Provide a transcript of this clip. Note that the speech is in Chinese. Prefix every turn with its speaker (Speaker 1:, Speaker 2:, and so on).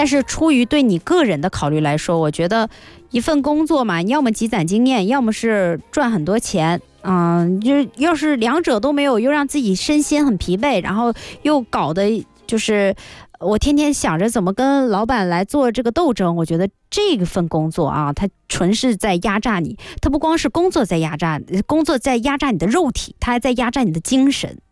Speaker 1: 但是出于对你个人的考虑来说，我觉得一份工作嘛，要么积攒经验，要么是赚很多钱。就是要是两者都没有，又让自己身心很疲惫，然后又搞得就是我天天想着怎么跟老板来做这个斗争，我觉得这份工作啊，它纯是在压榨你，它不光是工作在压榨你的肉体，它还在压榨你的精神。